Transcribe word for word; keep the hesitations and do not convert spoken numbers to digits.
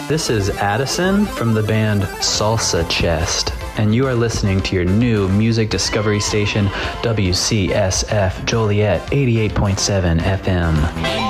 This is Addison from the band Salsa Chest, and you are listening to your new music discovery station, W C S F Joliet eighty-eight point seven F M.